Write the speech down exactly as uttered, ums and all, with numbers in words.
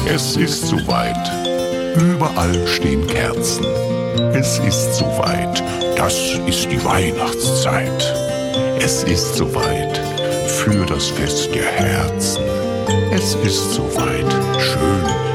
Es ist soweit, überall stehen Kerzen. Es ist soweit, das ist die Weihnachtszeit. Es ist soweit, für das Fest der Herzen. Es ist soweit, schön